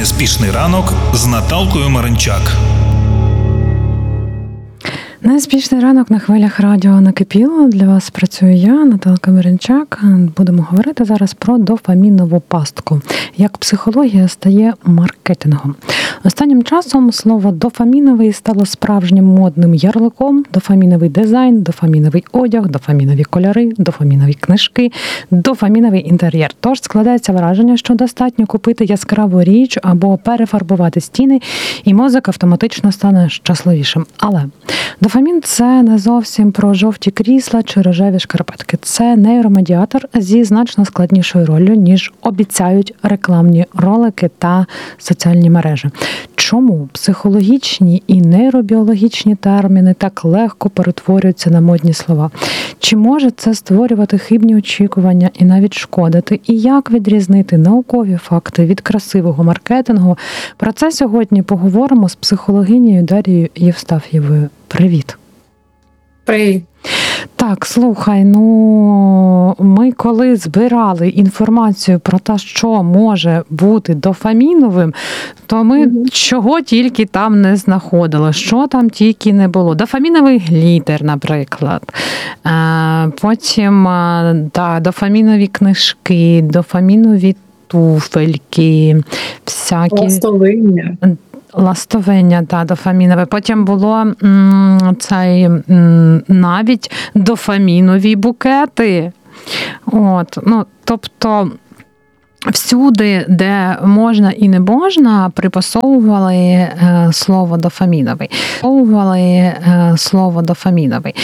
Неспішний ранок з Наталкою Маринчак. Неспішний ранок на хвилях радіо накипіло. Для вас працюю я, Наталка Маринчак. Будемо говорити зараз про дофамінову пастку. Як психологія стає маркетингом. Останнім часом слово «дофаміновий» стало справжнім модним ярликом. Дофаміновий дизайн, дофаміновий одяг, дофамінові кольори, дофамінові книжки, дофаміновий інтер'єр. Тож складається враження, що достатньо купити яскраву річ або перефарбувати стіни, і мозок автоматично стане щасливішим. Але дофамін – це не зовсім про жовті крісла чи рожеві шкарпетки. Це нейромедіатор зі значно складнішою роллю, ніж обіцяють рекламні ролики та соціальні мережі. Чому психологічні і нейробіологічні терміни так легко перетворюються на модні слова? Чи може це створювати хибні очікування і навіть шкодити? І як відрізнити наукові факти від красивого маркетингу? Про це сьогодні поговоримо з психологинею Дарією Євстаф'євою. Привіт! Привіт! Так, слухай, ми коли збирали інформацію про те, що може бути дофаміновим, то ми чого тільки там не знаходили, що там тільки не було. Дофаміновий глітер, наприклад. Потім дофамінові книжки, дофамінові туфельки, всякі... Ластовиння, дофамінове. Потім було навіть дофамінові букети. Тобто всюди, де можна і не можна, припасовували слово дофаміновий.